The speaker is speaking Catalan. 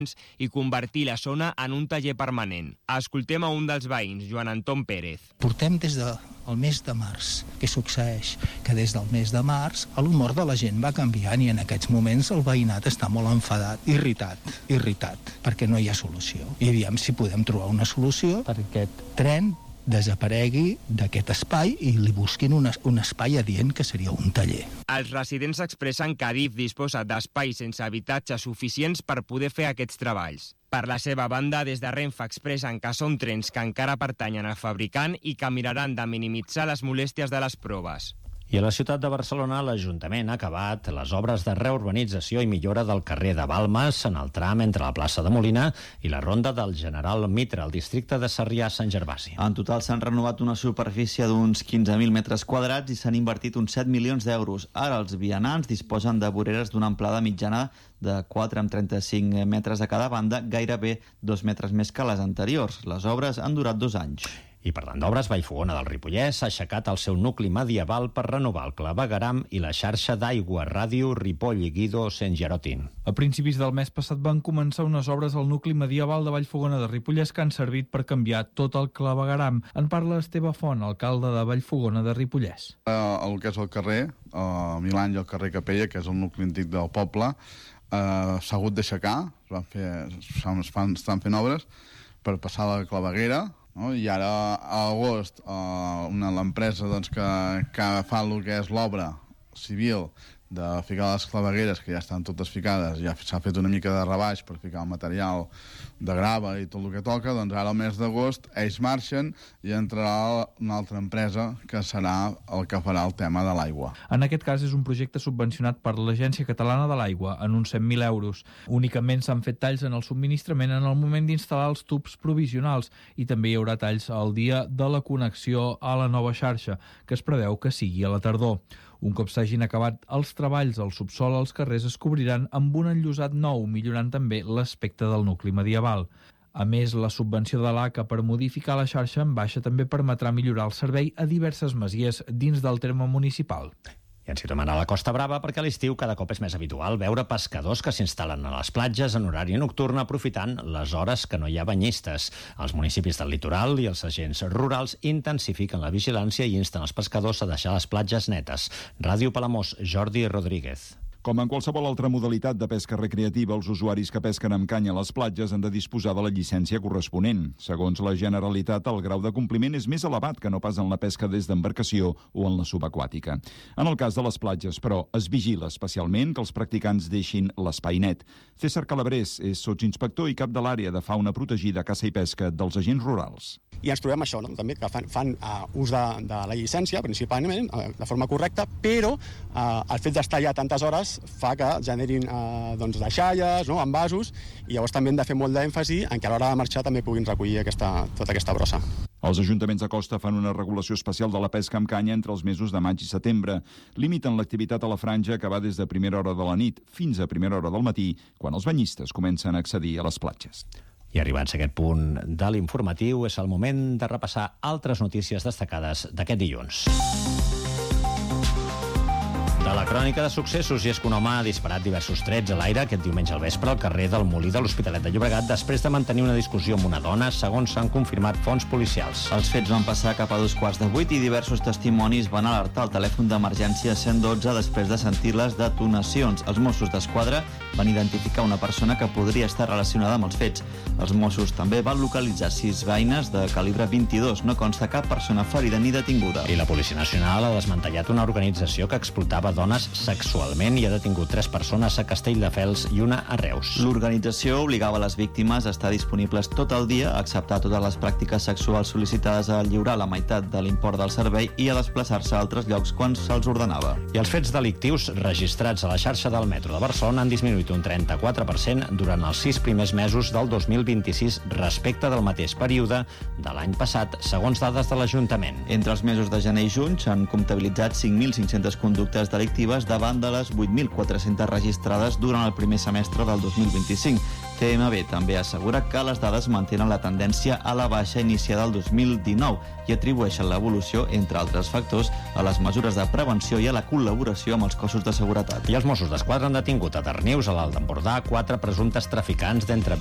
i convertir la zona en un taller permanent. Escoltem a un dels veïns, Joan Anton Pérez. Portem des del mes de març. Què succeeix? Que des del mes de març l'humor de la gent va canviant i en aquests moments el veïnat està molt enfadat, irritat, perquè no hi ha solució. I aviam si podem trobar una solució perquè aquest tren desaparegui d'aquest espai i li busquin un espai adient que seria un taller. Els residents expressen que Adif disposa d'espais sense habitatges suficients per poder fer aquests treballs. Per la seva banda, des de Renfe expressen que són trens que encara pertanyen al fabricant i que miraran de minimitzar les molèsties de les proves. I a la ciutat de Barcelona, l'Ajuntament ha acabat les obres de reurbanització i millora del carrer de Balmes en el tram entre la plaça de Molina i la ronda del General Mitre, al districte de Sarrià-Sant Gervasi. En total s'han renovat una superfície d'uns 15.000 metres quadrats i s'han invertit uns 7 milions d'euros. Ara els vianants disposen de voreres d'una amplada mitjana de 4,35 metres a cada banda, gairebé 2 metres més que les anteriors. Les obres han durat 2 anys. I parlant d'obres, Vallfogona del Ripollès s'ha aixecat el seu nucli medieval per renovar el clavegueram i la xarxa d'aigua, Ràdio Ripoll i Guido Sengerotin. A principis del mes passat van començar unes obres al nucli medieval de Vallfogona de Ripollès que han servit per canviar tot el clavegueram. En parla Esteve Font, alcalde de Vallfogona de Ripollès. El que és el carrer, Milany i el carrer Capella, que és el nucli antic del poble, s'ha hagut d'aixecar, estan fent obres per passar la claveguera, no? I ara a agost l'empresa que fa el que és l'obra civil de ficar les clavegueres, que ja estan totes ficades, ja s'ha fet una mica de rebaix per ficar el material de grava i tot el que toca, doncs ara al mes d'agost ells marxen i entrarà una altra empresa que serà el que farà el tema de l'aigua. En aquest cas és un projecte subvencionat per l'Agència Catalana de l'Aigua en uns 100.000 euros. Únicament s'han fet talls en el subministrament en el moment d'instal·lar els tubs provisionals i també hi haurà talls al dia de la connexió a la nova xarxa, que es preveu que sigui a la tardor. Un cop s'hagin acabat els treballs al subsol, els carrers es cobriran amb un enllosat nou, millorant també l'aspecte del nucli medieval. A més, la subvenció de l'ACA per modificar la xarxa en baixa també permetrà millorar el servei a diverses masies dins del terme municipal. I ens situem ara a la Costa Brava perquè a l'estiu cada cop és més habitual veure pescadors que s'instal·len a les platges en horari nocturn aprofitant les hores que no hi ha banyistes. Els municipis del litoral i els agents rurals intensifiquen la vigilància i insten els pescadors a deixar les platges netes. Ràdio Palamós, Jordi Rodríguez. Com en qualsevol altra modalitat de pesca recreativa, els usuaris que pesquen amb canya a les platges han de disposar de la llicència corresponent. Segons la Generalitat, el grau de compliment és més elevat que no pas en la pesca des d'embarcació o en la subaquàtica. En el cas de les platges, però, es vigila especialment que els practicants deixin l'espai net. César Calabrés és sotsinspector i cap de l'àrea de fauna protegida, caça i pesca dels agents rurals. I ens trobem això, no? També que fan ús de la llicència, principalment, de forma correcta, però el fet d'estar allà tantes hores fa que generin deixalles, no? Envasos, i llavors també hem de fer molt d'èmfasi en que a l'hora de marxar també puguin recollir tota aquesta brossa. Els ajuntaments de costa fan una regulació especial de la pesca amb canya entre els mesos de maig i setembre. Limiten l'activitat a la franja que va des de primera hora de la nit fins a primera hora del matí, quan els banyistes comencen a accedir a les platges. I arribats a aquest punt de l'informatiu, és el moment de repassar altres notícies destacades d'aquest dilluns. De la crònica de successos, i és que un home ha disparat diversos trets a l'aire aquest diumenge al vespre al carrer del Molí de l'Hospitalet de Llobregat després de mantenir una discussió amb una dona, segons s'han confirmat fonts policials. Els fets van passar cap a 7:15 i diversos testimonis van alertar el telèfon d'emergència 112 després de sentir les detonacions. Els Mossos d'Esquadra van identificar una persona que podria estar relacionada amb els fets. Els Mossos també van localitzar 6 beines de calibre 22. No consta cap persona ferida ni detinguda. I la Policia Nacional ha desmantellat una organització que explotava dones sexualment i ha detingut 3 persones a Castelldefels i una a Reus. L'organització obligava les víctimes a estar disponibles tot el dia, a acceptar totes les pràctiques sexuals sol·licitades, a lliurar la meitat de l'import del servei i a desplaçar-se a altres llocs quan se'ls ordenava. I els fets delictius registrats a la xarxa del metro de Barcelona han disminuït un 34% durant els 6 primers mesos del 2026 respecte del mateix període de l'any passat, segons dades de l'Ajuntament. Entre els mesos de gener i juny s'han comptabilitzat 5.500 conductes delictives davant de les 8.400 registrades durant el primer semestre del 2025. TMB també assegura que les dades mantenen la tendència a la baixa iniciada el 2019 i atribueixen l'evolució, entre altres factors, a les mesures de prevenció i a la col·laboració amb els cossos de seguretat. I els Mossos d'Esquadra han detingut a Darnius, a l'Alt Empordà, 4 presumptes traficants d'entre